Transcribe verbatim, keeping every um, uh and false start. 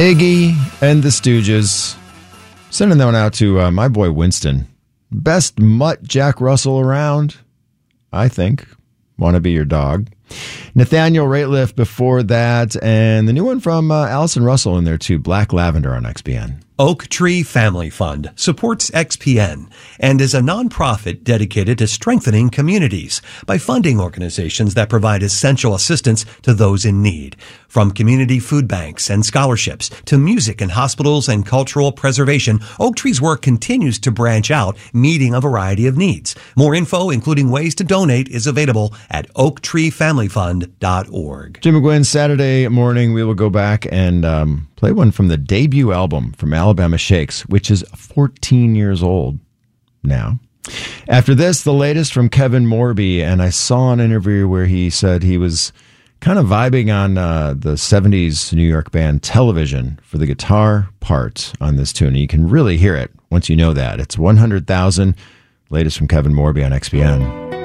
Iggy and the Stooges. Sending that one out to uh, my boy Winston. Best mutt Jack Russell around, I think. Want to be your dog. Nathaniel Rateliff before that. And the new one from uh, Allison Russell in there too. Black Lavender on X B N. Oak Tree Family Fund supports X P N and is a nonprofit dedicated to strengthening communities by funding organizations that provide essential assistance to those in need. From community food banks and scholarships to music in hospitals and cultural preservation, Oak Tree's work continues to branch out, meeting a variety of needs. More info, including ways to donate, is available at oak tree family fund dot org. Jim McGuinn, Saturday morning, we will go back and um, play one from the debut album from Alabama Shakes, which is fourteen years old now. After this, the latest from Kevin Morby, and I saw an interview where he said he was kind of vibing on uh, the seventies New York band Television for the guitar part on this tune. You can really hear it once you know that. It's one hundred thousand, latest from Kevin Morby on X B N.